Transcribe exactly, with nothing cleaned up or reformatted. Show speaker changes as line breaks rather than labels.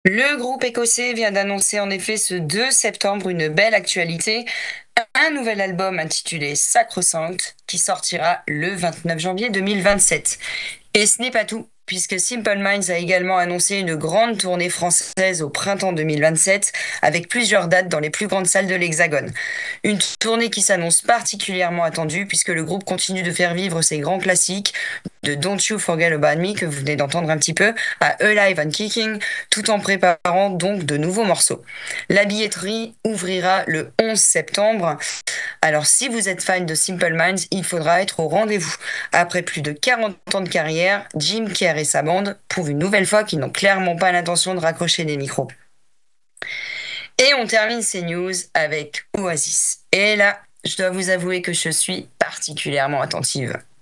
Le groupe écossais vient d'annoncer en effet ce deux septembre une belle actualité, un nouvel album intitulé Sacrosanct qui sortira le vingt-neuf janvier deux mille vingt-sept. Et ce n'est pas tout, puisque Simple Minds a également annoncé une grande tournée française au printemps deux mille vingt-sept, avec plusieurs dates dans les plus grandes salles de l'Hexagone. Une tournée qui s'annonce particulièrement attendue, puisque le groupe continue de faire vivre ses grands classiques, de Don't You Forget About Me, que vous venez d'entendre un petit peu, à Alive and Kicking, tout en préparant donc de nouveaux morceaux. La billetterie ouvrira le onze septembre. Alors, si vous êtes fan de Simple Minds, il faudra être au rendez-vous. Après plus de quarante ans de carrière, Jim Kerr et sa bande prouvent une nouvelle fois qu'ils n'ont clairement pas l'intention de raccrocher les micros. Et on termine ces news avec Oasis. Et là, je dois vous avouer que je suis particulièrement attentive.